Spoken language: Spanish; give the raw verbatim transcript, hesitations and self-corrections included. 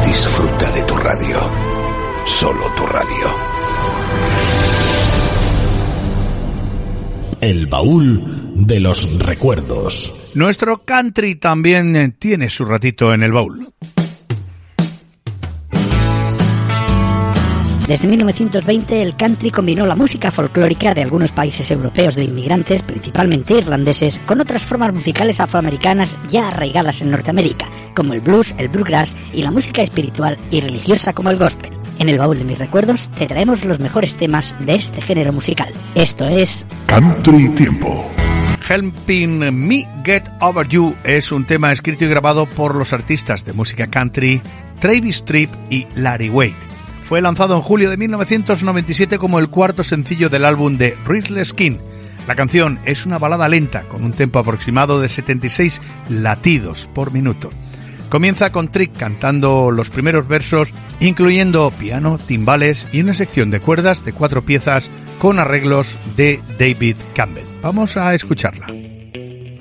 Disfruta de tu radio. Solo tu radio. El baúl de los recuerdos. Nuestro country también tiene su ratito en el baúl. Desde mil novecientos veinte, el country combinó la música folclórica de algunos países europeos de inmigrantes, principalmente irlandeses, con otras formas musicales afroamericanas ya arraigadas en Norteamérica, como el blues, el bluegrass y la música espiritual y religiosa como el gospel. En el baúl de mis recuerdos te traemos los mejores temas de este género musical. Esto es Country Tiempo. Helping Me Get Over You es un tema escrito y grabado por los artistas de música country Travis Tritt y Larry Wade. Fue lanzado en julio de mil novecientos noventa y siete como el cuarto sencillo del álbum de Restless King. La canción es una balada lenta con un tempo aproximado de setenta y seis latidos por minuto. Comienza con Trick cantando los primeros versos, incluyendo piano, timbales y una sección de cuerdas de cuatro piezas con arreglos de David Campbell. Vamos a escucharla.